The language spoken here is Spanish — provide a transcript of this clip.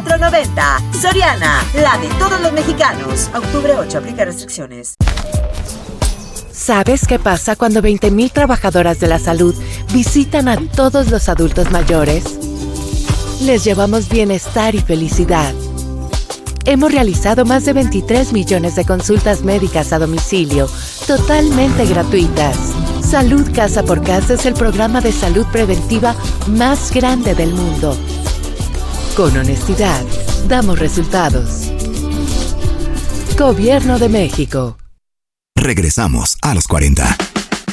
$24.90. Soriana, la de todos los mexicanos. A octubre 8, aplica restricciones. ¿Sabes qué pasa cuando 20,000 trabajadoras de la salud visitan a todos los adultos mayores? Les llevamos bienestar y felicidad. Hemos realizado más de 23 millones de consultas médicas a domicilio, totalmente gratuitas. Salud Casa por Casa es el programa de salud preventiva más grande del mundo. Con honestidad, damos resultados. Gobierno de México. Regresamos a los 40.